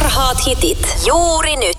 parhaat hitit juuri nyt.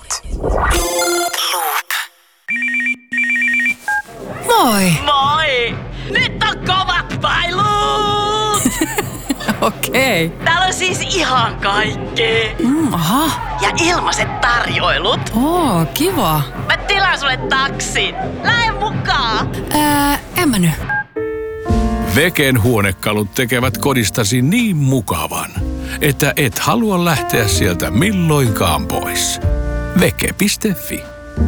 Moi! Moi! Nyt on kovat pailut! Okei. Täällä on siis ihan kaikkea. Aha. Ja ilmaiset tarjoilut. Oo, kiva. Mä tilaan sulle taksin. Lähde mukaan! En mä nyt. Veken huonekalut tekevät kodistasi niin mukavan, että et halua lähteä sieltä milloinkaan pois. Veke.fi.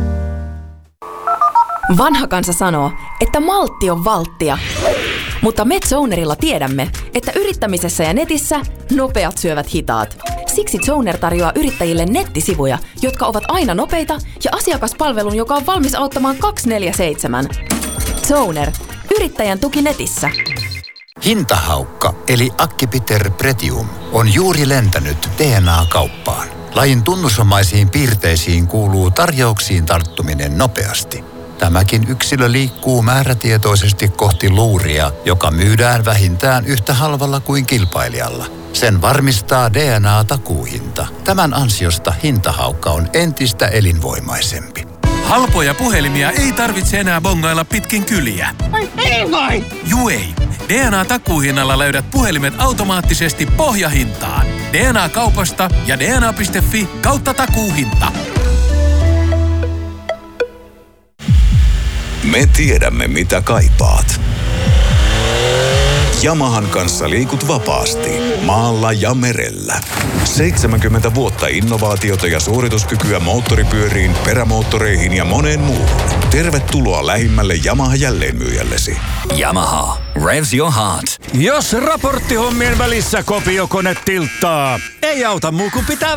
Vanha kansa sanoo, että maltti on valttia. Mutta me Zonerilla tiedämme, että yrittämisessä ja netissä nopeat syövät hitaat. Siksi Zoner tarjoaa yrittäjille nettisivuja, jotka ovat aina nopeita ja asiakaspalvelun, joka on valmis auttamaan 24/7. Zoner. Yrittäjän tuki netissä. Hintahaukka eli Acipiter pretium on juuri lentänyt DNA-kauppaan. Lajin tunnusomaisiin piirteisiin kuuluu tarjouksiin tarttuminen nopeasti. Tämäkin yksilö liikkuu määrätietoisesti kohti luuria, joka myydään vähintään yhtä halvalla kuin kilpailijalla. Sen varmistaa DNA-takuuhinta. Tämän ansiosta hintahaukka on entistä elinvoimaisempi. Halpoja puhelimia ei tarvitse enää bongailla pitkin kyliä. Ei vai! Juu ei. DNA-takuuhinnalla löydät puhelimet automaattisesti pohjahintaan. DNA-kaupasta ja dna.fi/takuuhinta. Me tiedämme, mitä kaipaat. Yamahan kanssa liikut vapaasti, maalla ja merellä. 70 vuotta innovaatiota ja suorituskykyä moottoripyöriin, perämoottoreihin ja moneen muuhun. Tervetuloa lähimmälle Yamaha jälleenmyyjällesi. Yamaha. Revs your heart. Jos raporttihommien välissä kopiokone tilttaa, ei auta muu kuin pitää